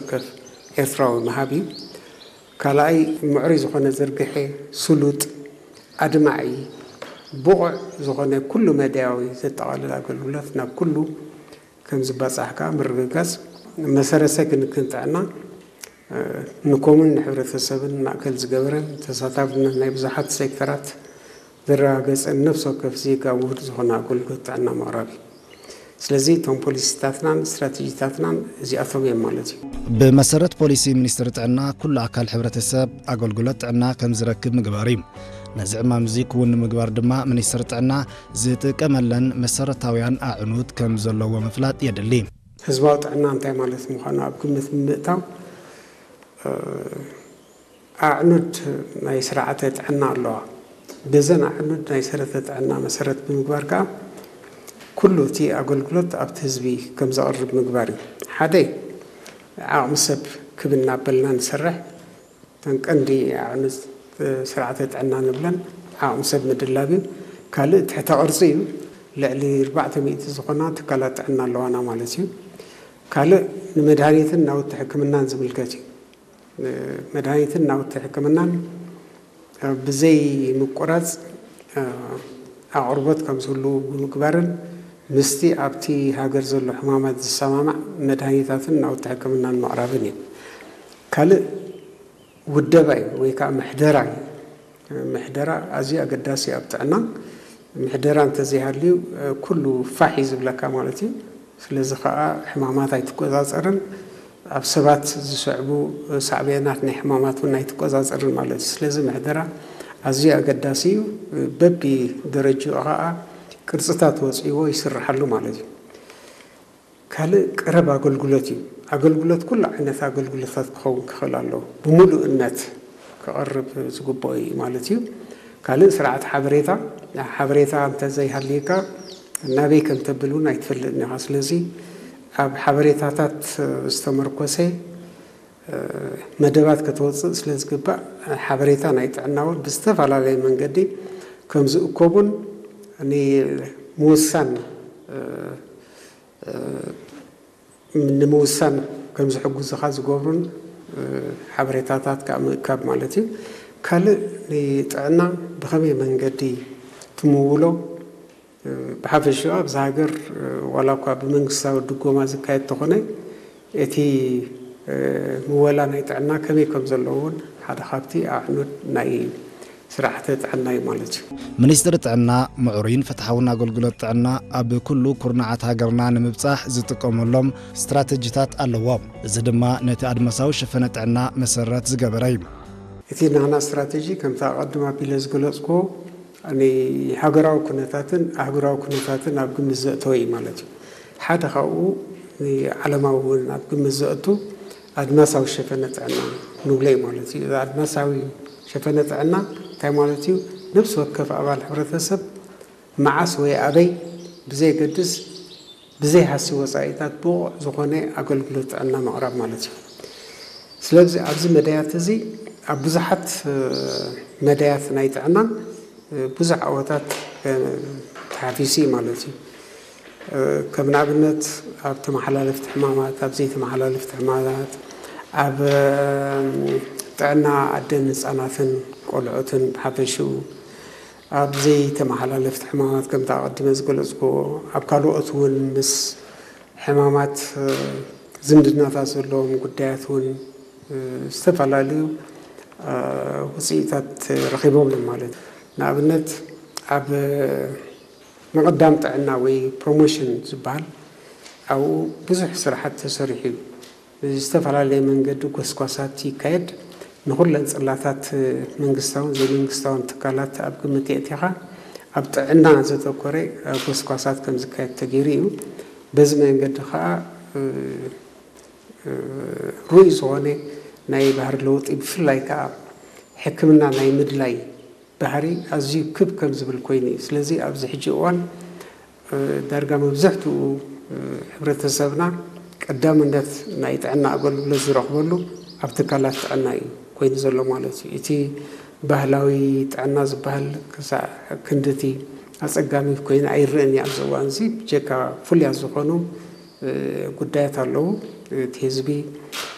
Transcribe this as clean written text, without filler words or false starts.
ወከፍ ኤርትራዊ መሃቢ ካልኣይ ምዕሩይ ዝኾነ ዝርግሐ ስሉጥ ኣድማዒ ብቑዕ ዝኾነ ኩሉ መድያዊ ዘጠቓልል ኣገልግሎት ናብ ኩሉ ከም ዝበፅሕ ከዓ ምርግጋጽ መሰረተ ክንክን ጥዕና ንኮሙን ሕብረተሰብን ማእከል ዝገበረን ተሳታፍነት ናይ ብዙሓት ሴክተራት ዝረጋገፀን ነፍሲ ወከፍ ዜጋ ውህድ ዝኾነ ኣገልግሎት ጥዕና ምቕራብ እዩ ስለዚ እቶም ፖሊሲታትናን ስትራቴጂታትናን እዚኣቶም እዮም ማለት እዩ ብመሰረት ፖሊሲ ሚኒስትሪ ጥዕና ኩሉ ኣካል ሕብረተሰብ ኣገልግሎት ጥዕና ከም ዝረክብ ምግባር እዩ ነዚ ዕማም እዚ ክውን ምግባር ድማ ሚኒስትሪ ጥዕና ዝጥቀመለን መሰረታውያን ኣዕኑት ከም ዘለዎ ምፍላጥ የድሊ ህዝባዊ ጥዕና እንታይ ማለት ምዃኑ ኣብ ግምት ብምእታው ኣዕኑድ ናይ ስርዓተ ጥዕና ኣለዋ በዘን ኣዕኑድ ናይ ሰረተ ጥዕና መሰረት ብምግባር ከዓ ኩሉ እቲ ኣገልግሎት ኣብቲ ህዝቢ ከም ዘቕርብ ምግባር እዩ ሓደ ዓቕሚ ሰብ ክብና ኣበልና ንሰርሕ ተንቀንዲ ኣዕኑድ ስርዓተ ጥዕና ንብለን ዓቕሚ ሰብ ምድላብ እዩ ካልእ ትሕተ ቅርፂ እዩ ልዕሊ 400 ዝኾና ትካላት ጥዕና ኣለዋና ማለት እዩ ካልእ ንመድሃኒትን ናውቲ ሕክምናን ዝምልከት እዩ መድሃኒትን ናውቲ ሕክምናን ብዘይ ምቁራጽ ኣቕርቦት ከም ዝህሉ ብምግባርን ምስቲ ኣብቲ ሃገር ዘሎ ሕማማት ዝሰማማዕ መድሃኒታትን ናውቲ ሕክምናን ምቕራብን እዩ ካልእ ውደባ እዩ ወይ ከዓ ምሕደራ እዩ ምሕደራ ኣዝዩ ኣገዳሲ ኣብ ጥዕና ምሕደራ እንተዘይሃልዩ ኩሉ ፋሕ ዝብለካ ማለት እዩ ስለዚ ከዓ ሕማማት ኣይትቆፃፀርን ኣብ ሰባት ዝስዕቡ ሳዕብያናት ናይ ሕማማት እውን ኣይትቆፃፀርን ማለት እዩ ስለዚ ምሕደራ ኣዝዩ ኣገዳሲ እዩ በቢ ደረጃኡ ከዓ ቅርፅታት ወፂዎ ይስርሓሉ ማለት እዩ ካልእ ቀረብ ኣገልግሎት እዩ ኣገልግሎት ኩሉ ዓይነት ኣገልግሎታት ክኸውን ክኽእል ኣለዎ ብምሉእነት ክቐርብ ዝግባእ እዩ ማለት እዩ ካልእ ስርዓት ሓበሬታ እንተዘይሃልየካ ናበይ ከም ተብል እውን ኣይትፈልጥን ኢኻ ስለዚ ኣብ ሓበሬታታት ዝተመርኮሰ መደባት ከተወፅእ ስለ ዝግባእ ሓበሬታ ናይ ጥዕና እውን ብዝተፈላለየ መንገዲ ከም ዝእከቡን ንምውሳን ከም ዝሕግዙኻ ዝገብሩን ሓበሬታታት ከዓ ምእካብ ማለት እዩ ካልእ ንጥዕና ብኸመይ መንገዲ ትምውሎ ብሓፈሽኡ ኣብዚ ሃገር ዋላ እኳ ብመንግስታዊ ድጎማ ዝካየድ ተኾነ እቲ ምወላ ናይ ጥዕና ከመይ ከም ዘለዎ እውን ሓደ ካብቲ ኣዕኑድ ናይ ስርዓተ ጥዕና እዩ ማለት እዩ ሚኒስትሪ ጥዕና ምዕሩይን ፍትሓውን ኣገልግሎት ጥዕና ኣብ ኩሉ ኩርናዓት ሃገርና ንምብፃሕ ዝጥቀመሎም ስትራቴጂታት ኣለዎም እዚ ድማ ነቲ ኣድማሳዊ ሽፈነ ጥዕና መሰረት ዝገበረ እዩ እቲ ናና ስትራቴጂ ከምታ ቀድማ ኣቢለ ዝገለፅክዎ ሃገራዊ ኩነታትን ኣብ ግምት ዘእተወ እዩ ማለት እዩ ሓደ ካብኡ ዓለማዊ እውን ኣብ ግምት ዘእቱ ኣድማሳዊ ሸፈነ ጥዕና ንብሎ እዩ ማለት እዩ ኣድማሳዊ ሸፈነ ጥዕና እንታይ ማለት እዩ ነፍሲ ወከፍ ኣባል ሕብረተሰብ መዓስ ወይ ኣበይ ብዘይገድስ ብዘይሃሲ ወፃኢታት ብቑዕ ዝኾነ ኣገልግሎት ጥዕና ምቕራብ ማለት እዩ ስለዚ ኣብዚ መዳያት እዚ ኣብ ብዙሓት መዳያት ናይ ጥዕና ብዙሕ ዓወታት ተሓፊሱ ማለት እዩ ከም ንኣብነት ኣብ ተመሓላለፍቲ ሕማማት ኣብ ዘይተመሓላለፍቲ ሕማማት ኣብ ጥዕና ኣደን ህፃናትን ቆልዑትን ብሓፈሽኡ ኣብ ዘይተመሓላለፍቲ ሕማማት ከምታ ቀዲመ ዝገለፅክዎ ኣብ ካልኦት እውን ምስ ሕማማት ዝምድናታት ዘለዎም ጉዳያት እውን ዝተፈላለዩ ውፅኢታት ረኺቦም ማለት እዩ ንኣብነት ኣብ ምቕዳም ጥዕና ወይ ፕሮሞሽን ዝበሃል ኣብኡ ብዙሕ ስራሓት ተሰሪሑ እዩ ብዝተፈላለየ መንገዲ ጎስጓሳት ይካየድ ንኹለን ፅላታት መንግስታውን ዘይመንግስታውን ትካላት ኣብ ግምት የእቲኻ ኣብ ጥዕና ዘተኮረ ጎስጓሳት ከም ዝካየድ ተገይሩ እዩ በዚ መንገዲ ከዓ ሩይ ዝኾነ ናይ ባህሪ ለውጢ ብፍላይ ከዓ ሕክምና ናይ ምድላይ ባህሪ ኣዝዩ ክብ ከም ዝብል ኮይኑ እዩ ስለዚ ኣብዚ ሕጂ እዋን ዳርጋ መብዛሕትኡ ሕብረተሰብና ቀዳምነት ናይ ጥዕና ኣገልግሎት ዝረኽበሉ ኣብ ትካላት ጥዕና እዩ ኮይኑ ዘሎ ማለት እዩ እቲ ባህላዊ ጥዕና ዝበሃል ክሳዕ ክንድቲ ኣፀጋሚ ኮይኑ ኣይርአን እያ ኣብዚ እዋን እዚ ብጀካ ፍሉያት ዝኾኑ ጉዳያት ኣለዉ እቲ ህዝቢ